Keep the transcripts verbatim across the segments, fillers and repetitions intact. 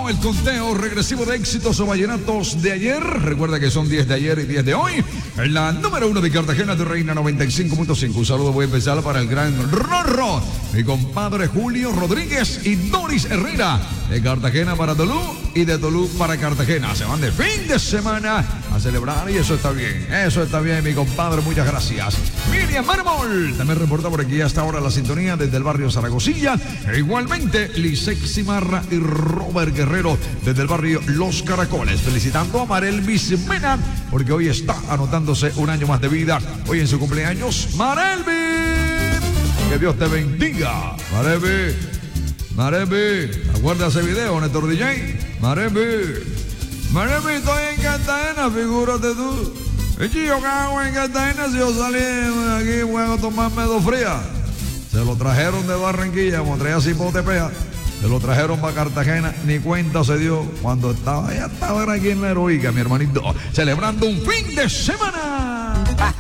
el conteo regresivo de éxitos o vallenatos de ayer. Recuerda que son diez de ayer y diez de hoy. En la número uno de Cartagena de Reina noventa y cinco punto cinco. Un saludo muy especial para el gran Rorro, mi compadre Julio Rodríguez y Doris Herrera. De Cartagena para Tolú y de Tolú para Cartagena. Se van de fin de semana a celebrar y eso está bien. Eso está bien, mi compadre. Muchas gracias. Miriam Mármol también reporta por aquí hasta ahora la sintonía desde el barrio Zaragozilla. E igualmente, Lisexi Marra y Robert Guerrero desde el barrio Los Caracoles. Felicitando a Marelvis Mena porque hoy está anotándose un año más de vida. Hoy en su cumpleaños, Marelvis. Que Dios te bendiga, Marelvis. Marelvis, ¿acuerdas ese video, Néstor D J? Marelvis. Marelvis, estoy en Cartagena, figúrate tú. Es que yo cago en Cartagena si yo salí de aquí, voy a tomarme dos frías. Se lo trajeron de Barranquilla, como traía Cipotepea. Se lo trajeron para Cartagena, ni cuenta se dio cuando estaba, ya estaba aquí en la heroica, mi hermanito, celebrando un fin de semana.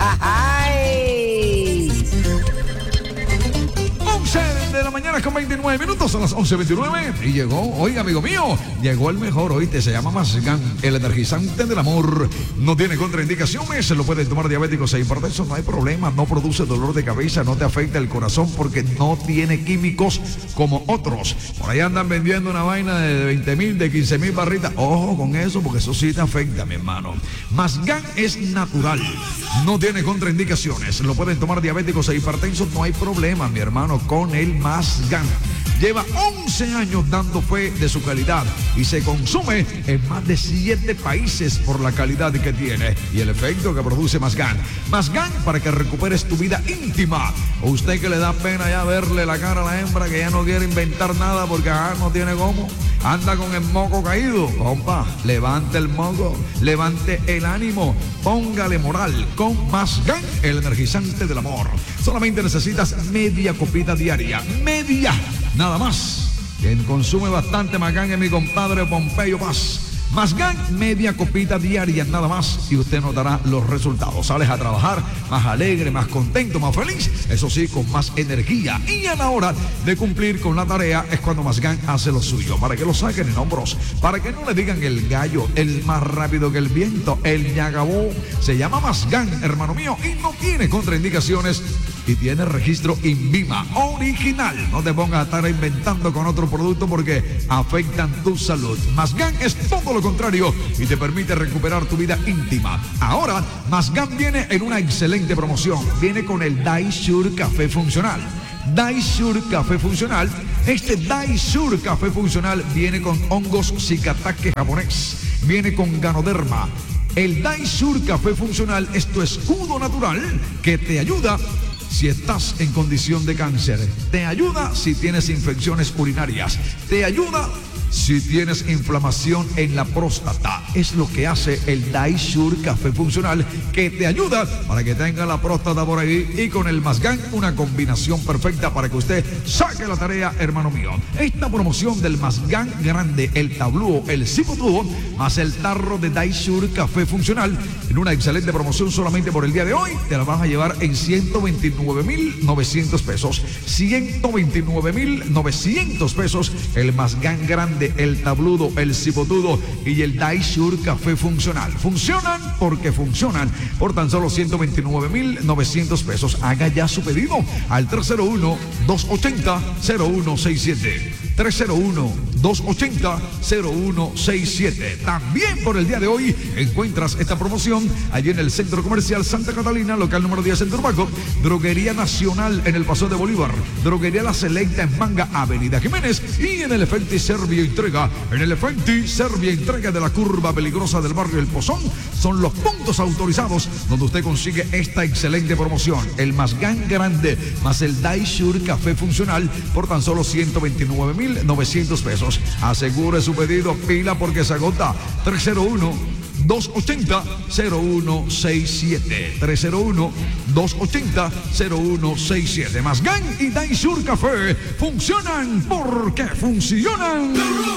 once de la mañana con veintinueve minutos, son las once veintinueve y llegó, oiga amigo mío, llegó el mejor, oíste, se llama Masgan, el energizante del amor, no tiene contraindicaciones, se lo pueden tomar diabéticos e hipertensos, no hay problema, no produce dolor de cabeza, no te afecta el corazón porque no tiene químicos como otros. Por ahí andan vendiendo una vaina de veinte mil, de quince mil barritas, ojo con eso porque eso sí te afecta, mi hermano. Masgan es natural, no tiene contraindicaciones, lo pueden tomar diabéticos e hipertensos, no hay problema, mi hermano, con el Masgan. Lleva once años dando fe de su calidad y se consume en más de siete países por la calidad que tiene y el efecto que produce Masgan. Masgan para que recuperes tu vida íntima. O usted que le da pena ya verle la cara a la hembra que ya no quiere inventar nada porque ah, no tiene cómo. Anda con el moco caído. Compa, levante el moco, levante el ánimo, póngale moral con Masgan, el energizante del amor. Solamente necesitas media copita diaria, media, nada más. Quien consume bastante Masgan es mi compadre Pompeyo Paz. Masgan, media copita diaria, nada más, y usted notará los resultados. Sales a trabajar más alegre, más contento, más feliz, eso sí, con más energía. Y a la hora de cumplir con la tarea es cuando Masgan hace lo suyo, para que lo saquen en hombros, para que no le digan el gallo, el más rápido que el viento, el ñagabú. Se llama Masgan, hermano mío, y no tiene contraindicaciones. Y tiene registro INVIMA original. No te pongas a estar inventando con otro producto porque afectan tu salud. Masgan es todo lo contrario y te permite recuperar tu vida íntima. Ahora, Masgan viene en una excelente promoción. Viene con el Daisur Café Funcional. Daisur Café Funcional. Este Daisur Café Funcional viene con hongos Zikatake japonés. Viene con Ganoderma. El Daisur Café Funcional es tu escudo natural que te ayuda si estás en condición de cáncer, te ayuda si tienes infecciones urinarias, te ayuda si tienes inflamación en la próstata. Es lo que hace el Daisur Café Funcional, que te ayuda para que tenga la próstata por ahí, y con el Masgan una combinación perfecta para que usted saque la tarea, hermano mío. Esta promoción del Masgan grande, el tablúo, el cipotúo, más el tarro de Daisur Café Funcional, en una excelente promoción solamente por el día de hoy, te la vas a llevar en ciento veintinueve mil novecientos pesos. ciento veintinueve mil novecientos pesos, el Masgan grande, el tabludo, el cipotudo y el Daisur Café Funcional. Funcionan porque funcionan por tan solo ciento veintinueve mil novecientos pesos. Haga ya su pedido al tres cero uno, dos ochenta, cero uno seis siete. tres cero uno, dos ochenta, cero uno seis siete. También por el día de hoy encuentras esta promoción allí en el Centro Comercial Santa Catalina, local número diez en Turbaco, Droguería Nacional en el Paso de Bolívar, Droguería La Selecta en Manga, Avenida Jiménez, y en el Efecti Servio Entrega, en el Efecti Servio Entrega de la curva peligrosa del barrio El Pozón, son los puntos autorizados donde usted consigue esta excelente promoción. El Masgan grande más el Daisur Café Funcional por tan solo ciento veintinueve mil novecientos pesos. Asegure su pedido, pila porque se agota. tres cero uno, dos ochenta, cero uno seis siete. tres cero uno, dos ochenta, cero uno seis siete. Masgan y Daisur Café funcionan porque funcionan.